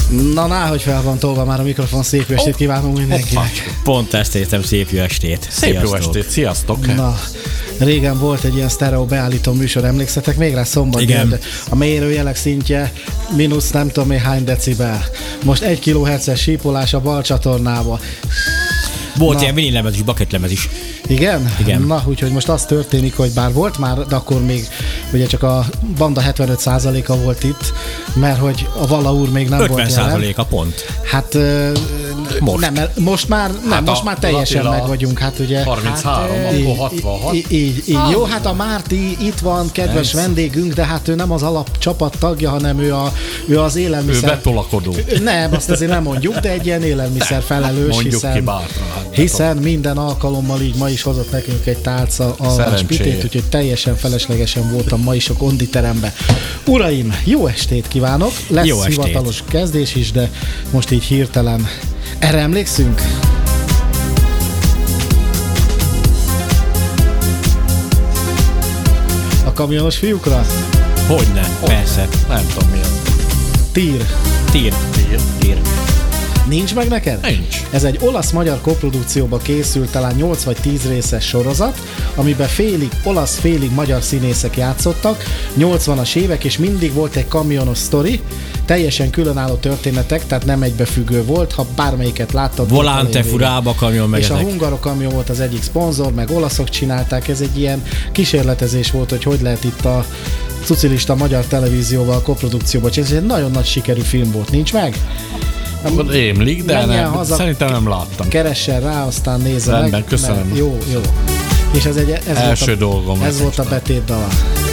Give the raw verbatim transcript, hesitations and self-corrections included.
Na, ná, hogy fel van tolva már a mikrofon, szép jó estét kívánunk mindenkinek. Pont ezt értem, szép jó estét. Szép jó estét, sziasztok. Na, régen volt egy ilyen sztereó beállító műsor, emlékszetek még rá? Szombat Igen. Délután. A mérőjelek szintje mínusz nem tudom még hány decibel. Most egy kilohertzes sípolás a bal csatornába. Volt Na. ilyen vinillemez is, baketlemez is. Igen? Igen. Na, úgyhogy most az történik, hogy bár volt már, de akkor még ugye csak a banda hetvenöt százaléka volt itt, mert hogy a Vala úr még nem volt ötven jelen. százaléka pont. Hát ö, Most. Nem, mert most már, nem, Hát most a már teljesen Attila meg vagyunk, hát ugye. harminchárom, hát, akkor így, hatvanhat. Így, így, így. Jó, hát a Márti itt van, kedves Ez. vendégünk, de hát ő nem az alapcsapat tagja, hanem ő, a, ő az Ő élelmiszer... betolakodó. Nem, azt azért nem mondjuk, de egy ilyen élelmiszer felelős, Mondjuk hiszen, ki bátran. Hát hiszen minden alkalommal így ma is hozott nekünk egy tálca a Szerencsé. spitét, úgyhogy teljesen feleslegesen voltam ma is a konditeremben. Uraim, jó estét kívánok! Lesz Jó estét. hivatalos kezdés is, de most így hirtelen. Erre emlékszünk? A kamionos fiúkra? Hogyne, persze. Nem tudom mi az. Tír. Tír. Tír. Tír. Nincs meg neked? Nincs. Ez egy olasz-magyar koprodukcióba készült talán nyolc vagy tíz részes sorozat, amiben félig olasz, félig magyar színészek játszottak, nyolcvanas évek, és mindig volt egy kamionos sztori, teljesen különálló történetek, tehát nem egybefüggő volt, ha bármelyiket láttad. Volante, furába, kamion, meg És a ezek. hungarok kamion volt az egyik szponzor, meg olaszok csinálták, ez egy ilyen kísérletezés volt, hogy hogy lehet itt a cucilista magyar televízióval a koprodukcióba csinálni. Ez egy nagyon nagy sikerű film volt, nincs meg? Akkor émlik, de Menjen nem, haza. szerintem nem láttam. Keressen rá, aztán nézze Rendben, meg. köszönöm. Mert Jó, jó. És ez egy, ez Első volt a, dolgom ez lesz volt a most. betétdala.